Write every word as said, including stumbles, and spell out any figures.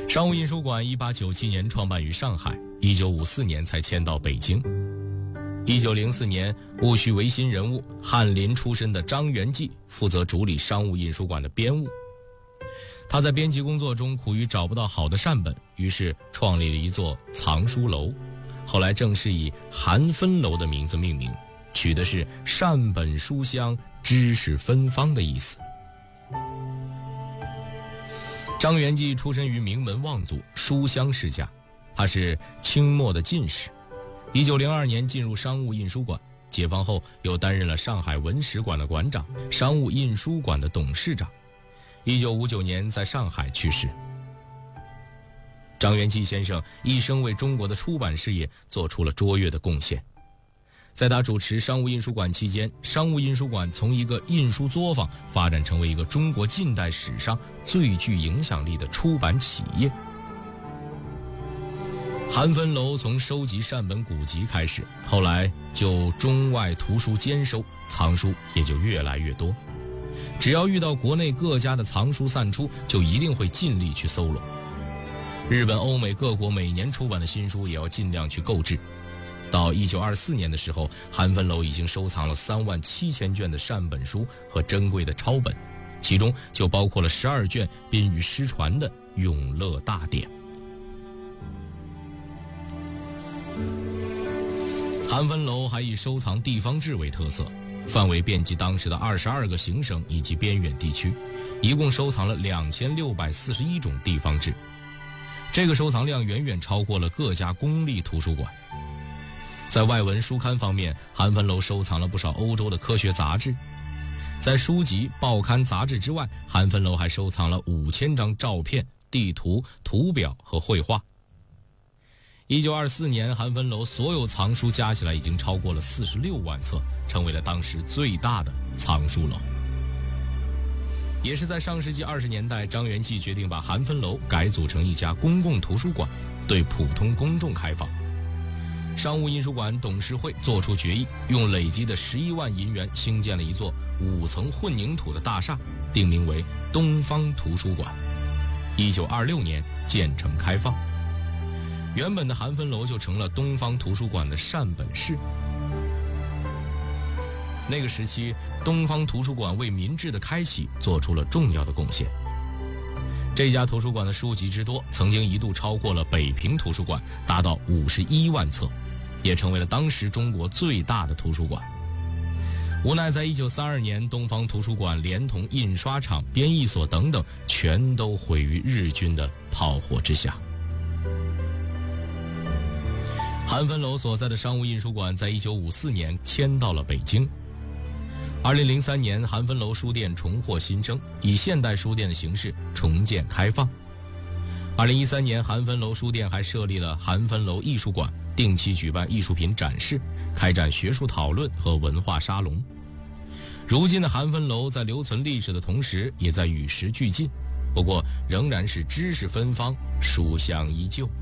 商务印书馆一八九七年创办于上海，一九五四年才迁到北京。一九零四年，戊戌维新人物翰林出身的张元济负责主理商务印书馆的编务。他在编辑工作中苦于找不到好的善本，于是创立了一座藏书楼，后来正式以韩芬楼的名字命名，取的是善本书香、知识芬芳的意思。张元济出身于名门望族，书香世家，他是清末的进士。一九零二年进入商务印书馆，解放后又担任了上海文史馆的馆长、商务印书馆的董事长。一九五九年在上海去世。张元济先生一生为中国的出版事业做出了卓越的贡献。在他主持商务印书馆期间，商务印书馆从一个印书作坊发展成为一个中国近代史上最具影响力的出版企业。韩芬楼从收集善本古籍开始，后来就中外图书兼收，藏书也就越来越多。只要遇到国内各家的藏书散出，就一定会尽力去搜罗。日本、欧美各国每年出版的新书也要尽量去购置。到一九二四年的时候，韩芬楼已经收藏了三万七千卷的善本书和珍贵的抄本，其中就包括了十二卷濒于失传的《永乐大典》。韩芬楼还以收藏地方志为特色，范围遍及当时的二十二个行省以及边远地区，一共收藏了两千六百四十一种地方志。这个收藏量远远超过了各家公立图书馆。在外文书刊方面，韩芬楼收藏了不少欧洲的科学杂志。在书籍、报刊、杂志之外，韩芬楼还收藏了五千张照片、地图、图表和绘画。一九二四年，韩芬楼所有藏书加起来已经超过了四十六万册，成为了当时最大的藏书楼。也是在上世纪二十年代，张元济决定把韩芬楼改组成一家公共图书馆，对普通公众开放。商务印书馆董事会作出决议，用累积的十一万银元兴建了一座五层混凝土的大厦，定名为东方图书馆。一九二六年建成开放，原本的韩芬楼就成了东方图书馆的善本室。那个时期，东方图书馆为民智的开启做出了重要的贡献。这家图书馆的书籍之多，曾经一度超过了北平图书馆，达到五十一万册，也成为了当时中国最大的图书馆。无奈在一九三二年，东方图书馆连同印刷厂、编译所等等，全都毁于日军的炮火之下。韩芬楼所在的商务印书馆在一九五四年迁到了北京。二零零三年，韩芬楼书店重获新生，以现代书店的形式重建开放。二零一三年，韩芬楼书店还设立了韩芬楼艺术馆，定期举办艺术品展示，开展学术讨论和文化沙龙。如今的韩芬楼在留存历史的同时，也在与时俱进，不过仍然是知识芬芳，书香依旧。